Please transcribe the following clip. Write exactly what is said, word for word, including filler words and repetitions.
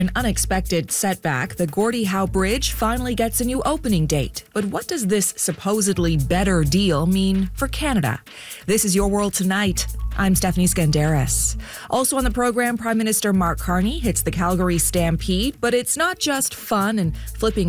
An unexpected setback, the Gordie Howe Bridge finally gets a new opening date. But what does this supposedly better deal mean for Canada? This is Your World Tonight. I'm Stephanie Skandaris. Also on the program, Prime Minister Mark Carney hits the Calgary Stampede, but it's not just fun and flipping